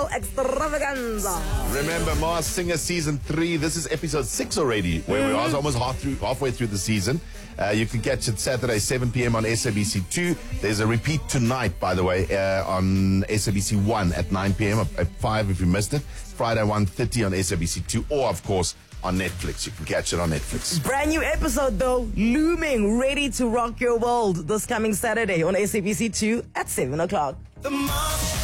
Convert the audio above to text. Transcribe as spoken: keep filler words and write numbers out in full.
Royal Extravaganza. Remember, Masked Singer Season three. This is episode six already, where mm-hmm. we're almost half through, halfway through the season. Uh, you can catch it Saturday, seven p.m. on S A B C two. There's a repeat tonight, by the way, uh, on S A B C one at nine p.m. at five if you missed it. Friday, one thirty on S A B C two, or, of course, on Netflix. You can catch it on Netflix. Brand new episode, though, looming, ready to rock your world this coming Saturday on S A B C two at seven o'clock. The